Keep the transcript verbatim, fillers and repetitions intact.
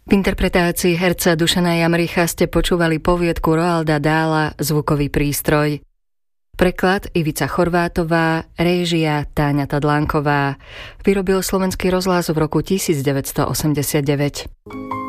V interpretácii herca Dušana Jamricha ste počúvali poviedku Roalda Dahla Zvukový prístroj. Preklad Ivica Chorvátová, réžia Táňa Tadlánková. Vyrobil Slovenský rozhlas v roku devätnásť osemdesiatdeväť.